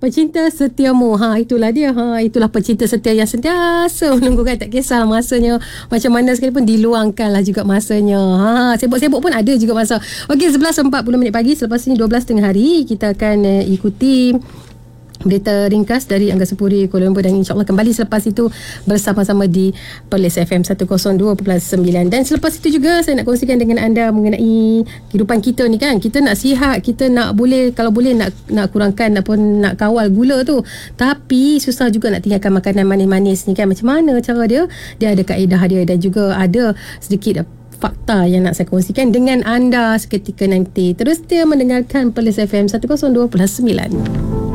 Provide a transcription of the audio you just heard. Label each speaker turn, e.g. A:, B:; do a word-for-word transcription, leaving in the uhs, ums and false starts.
A: Pecinta setiamu. Ha, itulah dia. Ha, itulah pecinta setia yang sentiasa menunggu kan. Tak kisah masanya macam mana sekalipun, diluangkanlah juga masanya. Ha, sibuk-sibuk pun ada juga masa. Okey, sebelas empat puluh minit pagi. Selepas ini dua belas tengah hari, kita akan uh, ikuti berita ringkas dari Angkasa Puri Kuala Lumpur, dan insyaAllah kembali selepas itu bersama-sama di Perlis F M seratus dua perpuluhan sembilan. Dan selepas itu juga saya nak kongsikan dengan anda mengenai kehidupan kita ni kan. Kita nak sihat, kita nak boleh, kalau boleh nak nak kurangkan ataupun nak kawal gula tu. Tapi susah juga nak tinggalkan makanan manis-manis ni kan. Macam mana cara dia? Dia ada kaedah dia, dan juga ada sedikit fakta yang nak saya kongsikan dengan anda seketika nanti. Terus dia mendengarkan Perlis F M seratus dua perpuluhan sembilan.